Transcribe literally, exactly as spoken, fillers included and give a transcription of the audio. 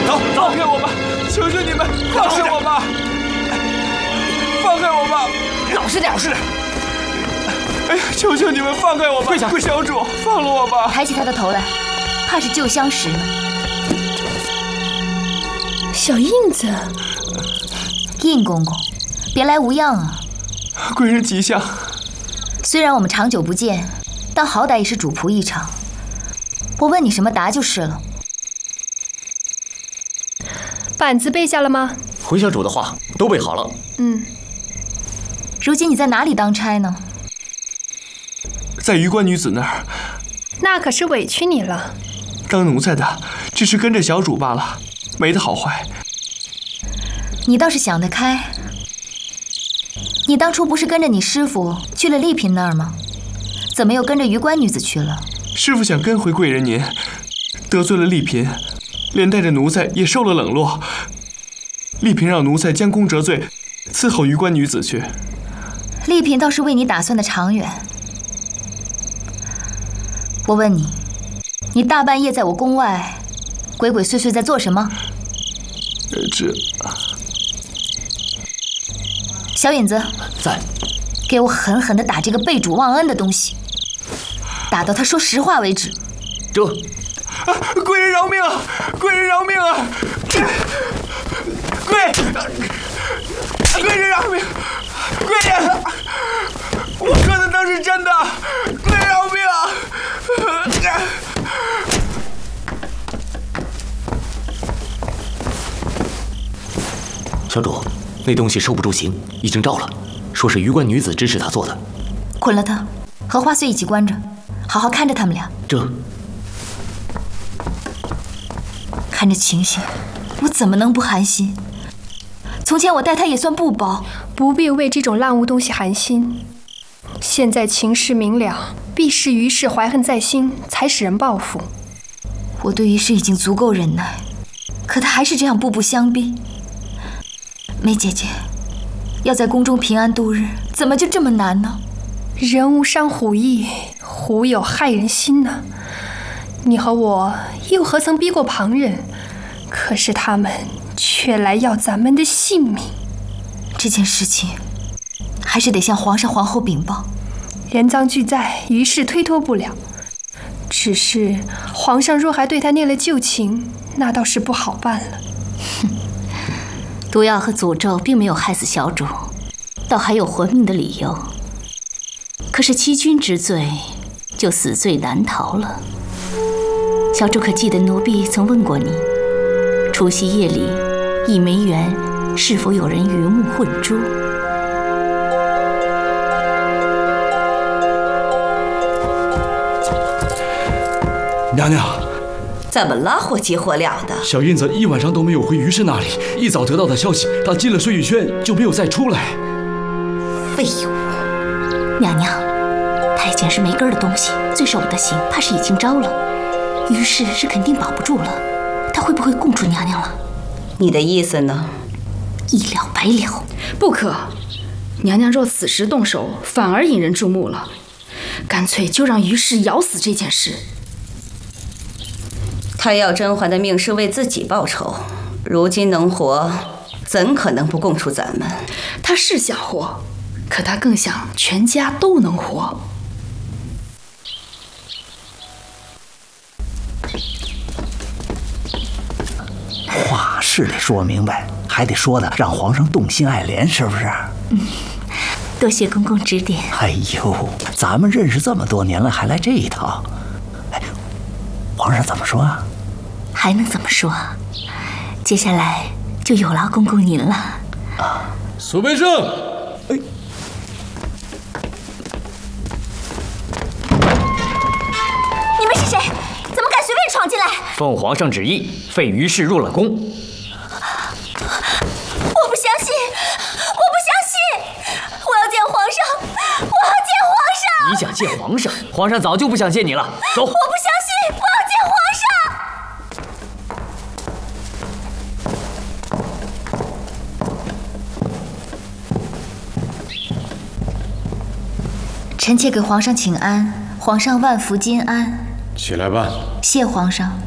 走走， 放开我吧！求求你们，放开我吧！放开我吧！ 老实点，老实点！ 哎呀，求求你们放开我吧！跪下，跪小主，放了我吧！ 抬起他的头来，怕是旧相识呢。 小印子， 印公公，别来无恙啊！ 贵人吉祥。 虽然我们长久不见，但好歹也是主仆一场。我问你什么答就是了。 板子备下了吗？ 回小主的话都备好了。 嗯。 如今你在哪里当差呢？ 在余官女子那儿。 那可是委屈你了。 当奴才的只是跟着小主罢了，没得好坏。 你倒是想得开。你当初不是跟着你师傅去了丽嫔那儿吗？怎么又跟着余官女子去了？ 师傅想跟回贵人您，得罪了丽嫔，连带着奴才也受了冷落。丽嫔让奴才将功折罪，伺候余官女子去。 丽嫔倒是为你打算的长远。我问你，你大半夜在我宫外，鬼鬼祟祟在做什么？ 呃，这…… 小引子， 在。 给我狠狠地打这个背主忘恩的东西，打到他说实话为止。 这…… 啊！贵人饶命啊！贵人饶命啊！贵……贵人饶命！贵人，我说的都是真的，贵人饶命啊！ 小主，那东西受不住刑，已经招了，说是余官女子指使他做的。 捆了他，和花穗一起关着，好好看着他们俩。 这…… 看这情形，我怎么能不寒心？从前我待他也算不薄， 不必为这种烂物东西寒心。现在情势明了，必是余氏怀恨在心，才使人报复。 我对余氏已经足够忍耐，可他还是这样步步相逼。梅姐姐，要在宫中平安度日，怎么就这么难呢？ 人无伤虎意，虎有害人心呢。你和我又何曾逼过旁人？可是他们却来要咱们的性命。 这件事情还是得向皇上皇后禀报。 人赃俱在，余氏推脱不了。只是皇上若还对他念了旧情，那倒是不好办了。 哼，毒药和诅咒并没有害死小主，倒还有活命的理由。可是欺君之罪，就死罪难逃了。小主可记得奴婢曾问过你，除夕夜里一梅园是否有人鱼目混珠？ 娘娘， 怎么了？火急火燎的。 小印子一晚上都没有回余氏那里，一早得到的消息，他进了碎玉轩就没有再出来。 废物！娘娘，太监是没根的东西，最受不得刑，怕是已经招了。余氏是肯定保不住了，他会不会供出娘娘了？ 你的意思呢？ 一了百了。 不可，娘娘若此时动手，反而引人注目了。干脆就让余氏咬死这件事。 他要甄嬛的命是为自己报仇，如今能活，怎可能不供出咱们？ 他是想活，可他更想全家都能活。 话是得说明白，还得说的让皇上动心爱怜，是不是？ 嗯，多谢公公指点。 哎呦，咱们认识这么多年了，还来这一套？哎，皇上怎么说啊？ 还能怎么说？接下来就有劳公公您了。 啊， 苏培盛，哎， 你们是谁？怎么敢随便闯进来？ 奉皇上旨意，废余氏入了宫。 我不相信，我不相信！我要见皇上，我要见皇上！ 你想见皇上？皇上早就不想见你了。走！我不相信，我要见皇上！臣妾给皇上请安，皇上万福金安。 起来吧。 谢皇上。